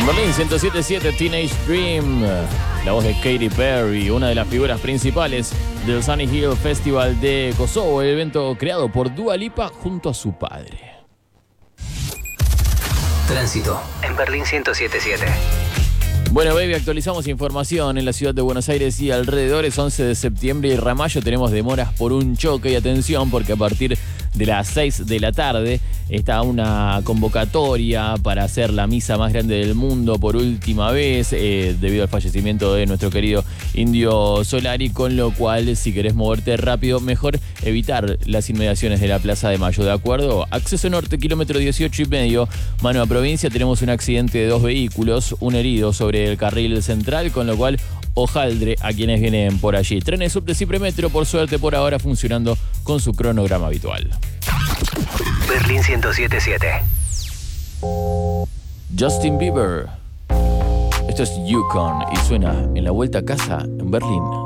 En Berlín 107.7 Teenage Dream, la voz de Katy Perry, una de las figuras principales del Sunny Hill Festival de Kosovo, el evento creado por Dua Lipa junto a su padre. Tránsito en Berlín 107.7. Bueno, baby, actualizamos información en la ciudad de Buenos Aires y alrededores. 11 de septiembre y Ramallo tenemos demoras por un choque. Y atención, porque a partir de las 6 de la tarde está una convocatoria para hacer la misa más grande del mundo por última vez, debido al fallecimiento de nuestro querido Indio Solari, con lo cual, si querés moverte rápido, mejor evitar las inmediaciones de la Plaza de Mayo, ¿de acuerdo? Acceso norte, kilómetro 18,5, mano a provincia. Tenemos un accidente de 2 vehículos, un herido sobre el carril central, con lo cual hojaldre a quienes vienen por allí. Trenes subte Cipre Metro, por suerte por ahora funcionando con su cronograma habitual. Berlín 107.7. Justin Bieber. Esto es Yukon y suena en la vuelta a casa en Berlín.